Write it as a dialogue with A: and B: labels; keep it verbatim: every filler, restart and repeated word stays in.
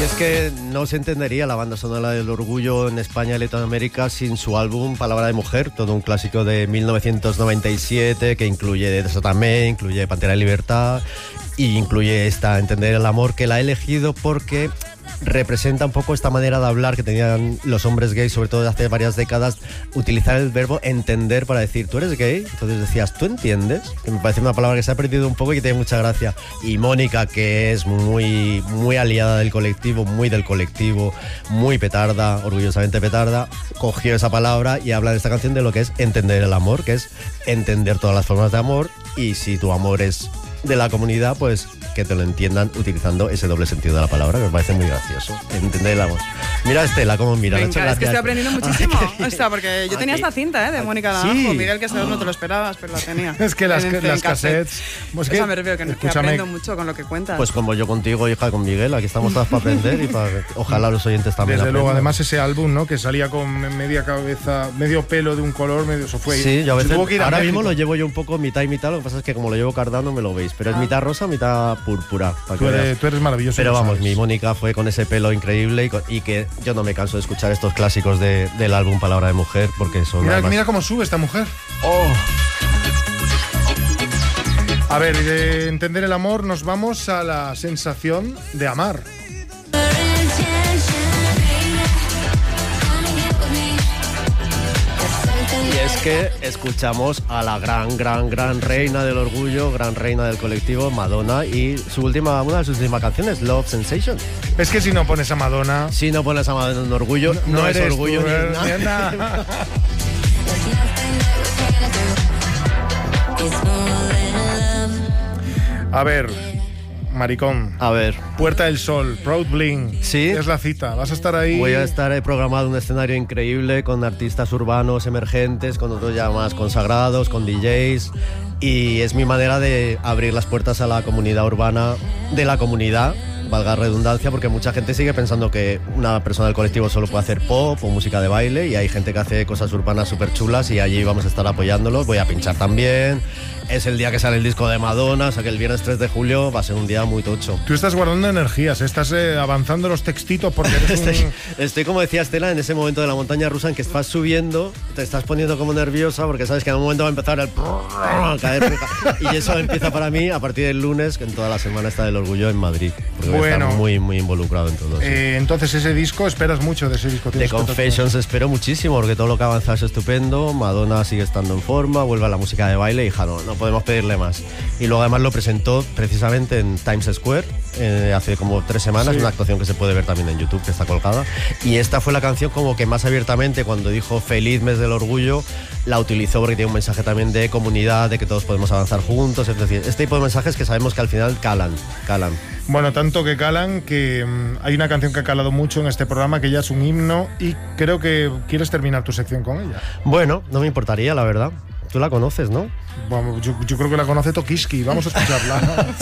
A: es que no se entendería la banda sonora del orgullo en España y Latinoamérica sin su álbum Palabra de Mujer, todo un clásico de mil novecientos noventa y siete que incluye Desatame, incluye Pantera de Libertad y incluye esta Entender el Amor, que la he elegido porque representa un poco esta manera de hablar que tenían los hombres gays, sobre todo desde hace varias décadas, utilizar el verbo entender para decir, ¿tú eres gay? Entonces decías, ¿tú entiendes? Que me parece una palabra que se ha perdido un poco y que tiene mucha gracia. Y Mónica, que es muy, muy aliada del colectivo, muy del colectivo, muy petarda, orgullosamente petarda, cogió esa palabra y habla de esta canción de lo que es entender el amor, que es entender todas las formas de amor, y si tu amor es de la comunidad, pues que te lo entiendan utilizando ese doble sentido de la palabra, que me parece muy gracioso. Entender el amor. Mira a Estela cómo mira.
B: Venga,
A: me
B: es que estoy aprendiendo muchísimo.
A: Ay,
B: o sea, porque yo tenía
A: aquí.
B: esta cinta, ¿eh? De Mónica Naranjo.
A: Sí.
B: Miguel, que eso no te lo esperabas, pero la tenía.
C: Es que las,
B: en, en
C: las
B: cassette.
C: cassettes...
B: O sea, me refiero que, que
C: escúchame,
B: aprendo mucho con lo que cuentas.
A: Pues como yo contigo, hija, con Miguel, aquí estamos todas para aprender y para ojalá los oyentes también
C: desde
A: aprendan.
C: luego, además ese álbum, ¿no? Que salía con media cabeza, medio pelo de un color, medio... Eso fue.
A: Sí, yo a veces,
C: tuvo que ir a
A: ahora
C: México.
A: mismo lo llevo yo un poco mitad y mitad, lo que pasa es que como lo llevo cardando me lo veis, pero es
B: Ah.
A: mitad rosa, mitad púrpura. Para que
C: Tú eres,
A: veas.
C: tú eres maravilloso.
A: Pero
C: lo
A: vamos,
C: sabes.
A: mi Mónica fue con ese pelo increíble y, con- y que yo no me canso de escuchar estos clásicos de- del álbum Palabra de Mujer porque son
C: Mira,
A: además-
C: mira cómo sube esta mujer.
A: ¡Oh!
C: A ver, y de entender el amor nos vamos a la sensación de amar.
A: Y es que escuchamos a la gran, gran, gran reina del orgullo, gran reina del colectivo, Madonna, y su última, una de sus últimas canciones, Love Sensation.
C: Es que si no pones a Madonna...
A: Si no pones a Madonna en orgullo, no, es
C: eres
A: orgullo
C: tú,
A: ni
C: eh,
A: es nada.
C: ni es nada. A ver, maricón.
A: A ver,
C: Puerta del Sol, Proud Bling.
A: Sí.
C: Es la cita. Vas a estar ahí.
A: voy a estar eh, programado un escenario increíble con artistas urbanos emergentes, con otros ya más consagrados, con D Js, y es mi manera de abrir las puertas a la comunidad urbana de la comunidad, valga la redundancia, porque mucha gente sigue pensando que una persona del colectivo solo puede hacer pop o música de baile, y hay gente que hace cosas urbanas súper chulas y allí vamos a estar apoyándolos. Voy a pinchar también. Es el día que sale el disco de Madonna, o sea que el viernes tres de julio va a ser un día muy tocho.
C: Tú estás guardando energías, estás eh, avanzando los textitos porque eres
A: Estoy,
C: un...
A: estoy como decía Estela, en ese momento de la montaña rusa en que estás subiendo, te estás poniendo como nerviosa porque sabes que en un momento va a empezar el a caer, y eso empieza para mí a partir del lunes, que en toda la semana está del orgullo en Madrid, porque voy a
C: Bueno.
A: estar muy, muy involucrado en todo eso.
C: Eh, entonces ese disco, esperas mucho de ese disco.
A: The
C: tienes que-
A: Confessions espero muchísimo porque todo lo que ha avanzado es estupendo. Madonna sigue estando en forma, vuelve a la música de baile y hija, no, no podemos pedirle más. Y luego además lo presentó precisamente en Times Square eh, hace como tres semanas,
C: Sí.
A: una actuación que se puede ver también en YouTube, que está colgada. Y esta fue la canción como que más abiertamente, cuando dijo feliz mes del orgullo, la utilizó porque tiene un mensaje también de comunidad, de que todos podemos avanzar juntos. Es decir, este tipo de mensajes que sabemos que al final calan, calan.
C: Bueno, tanto que calan que mm, hay una canción que ha calado mucho en este programa que ya es un himno y creo que quieres terminar tu sección con ella.
A: Bueno, no me importaría, la verdad. Tú la conoces, ¿no?
C: Vamos, yo, yo creo que la conoce Tokiski. Vamos a escucharla.